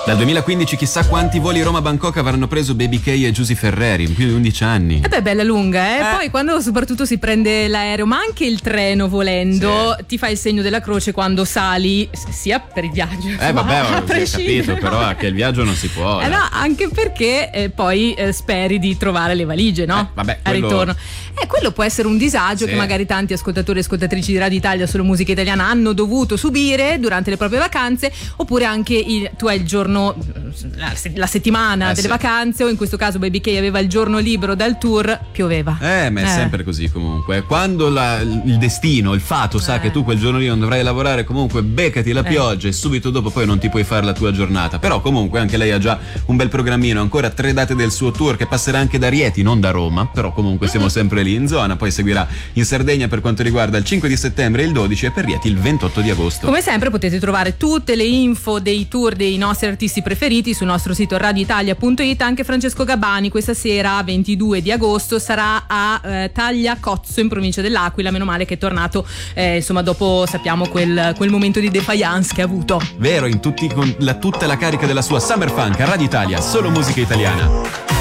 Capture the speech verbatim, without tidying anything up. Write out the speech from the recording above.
Dal duemilaquindici chissà quanti voli Roma-Bangkok avranno preso Baby K e Giusy Ferreri, in più di undici anni. E beh, bella lunga, eh? Eh. Poi quando soprattutto si prende l'aereo, ma anche il treno volendo, Sì. ti fa il segno della croce quando sali, sia per il viaggio. Eh vabbè, a ho prescindere, capito, però no? che il viaggio non si può. Eh no, anche perché eh, poi eh, speri di trovare le valigie, no? Eh, vabbè, Al quello- ritorno. Eh, quello può essere un disagio Sì. che magari tanti ascoltatori e ascoltatrici di Radio Italia solo musica italiana hanno dovuto subire durante le proprie vacanze, oppure anche il, tu hai il giorno, la, la settimana Eh, delle sì. vacanze, o in questo caso Baby K aveva il giorno libero dal tour, pioveva. Eh, ma è Eh. sempre così comunque. Quando la- il destino, il fato sa Eh. che tu quel giorno lì non dovrai lavorare, comunque beccati la Eh. pioggia e subito dopo poi non ti puoi fare la tua giornata. Però comunque anche lei ha già un bel programmino, ancora tre date del suo tour che passerà anche da Rieti, non da Roma, però comunque siamo sempre lì in zona. Poi seguirà in Sardegna per quanto riguarda il cinque di settembre e il dodici, e per Rieti il ventotto di agosto. Come sempre potete trovare tutte le info dei tour dei nostri artisti preferiti sul nostro sito radioitalia punto it. Anche Francesco Gabbani questa sera, ventidue di agosto, sarà a eh, Tagliacozzo in provincia dell'Aquila. Meno male che è tornato, eh, insomma, dopo sappiamo quel, quel momento di defiance che ha avuto. Vero, in tutti, con la, tutta la carica della sua Summer Funk a Radio Italia, solo musica italiana.